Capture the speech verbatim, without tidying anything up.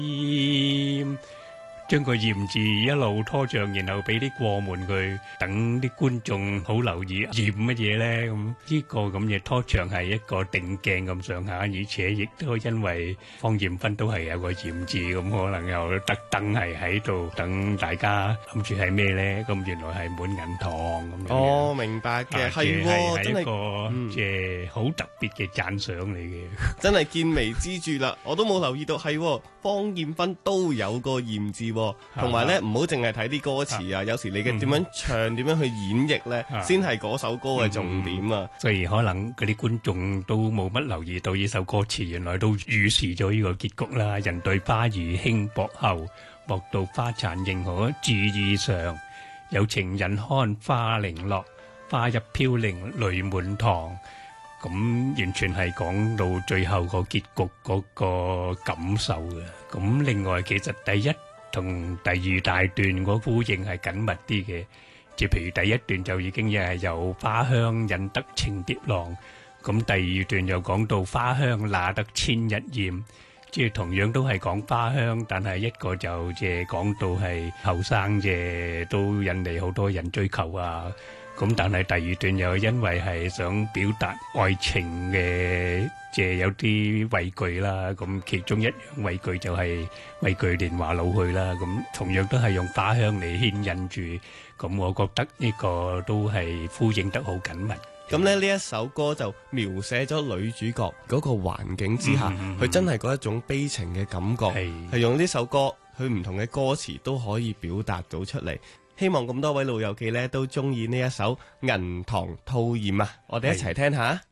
將個鹽字一路拖長，然後俾啲過門佢，等啲觀眾好留意鹽乜嘢咧。咁呢個咁嘅拖長係一個定鏡咁上下，而且亦都因為芳艷芬都係有個鹽字，咁可能又特登係喺度等大家諗住係咩咧？咁原來係滿銀堂咁樣。 哦，明白嘅，係喎，真係一個即係好特別嘅讚賞嚟嘅。 真係見微知著啦，我都冇留意到，係喎，芳艷芬都有個鹽字。同埋咧，唔好淨係睇啲歌詞啊，有時你嘅點樣唱、點樣去演繹咧，先係嗰首歌嘅重點啊。 所以可能嗰啲觀眾都冇乜留意到呢首歌詞，原來都預示咗呢個結局啦。人對花兒輕薄後，莫道花殘仍可注意上。有情人看花零落，花入飄零淚滿堂。咁完全係講到最後個結局嗰個感受嘅。咁另外其實第一同第二大段個呼應係緊密啲嘅，即係譬如第一段就已經係由花香引得情蝶浪，咁第二段又講到花香哪得千日艷，即係同樣都係講花香，但係一個就即係講到係後生嘅都引嚟好多人追求啊，咁但係第二段又因為係想表達愛情嘅。即係有啲畏懼啦，咁其中一樣畏懼就係畏懼年華老去啦。咁同樣都係用花香嚟牽引住，咁我覺得呢個都係呼應得好緊密。 咁咧呢一首歌就描寫咗女主角嗰個環境之下，佢、嗯嗯、真係嗰一種悲情嘅感覺，係用呢首歌，佢唔同嘅歌詞都可以表達到出嚟。希望咁多位老友記呢都中意呢一首《銀塘吐艷》啊！我哋一齊聽下。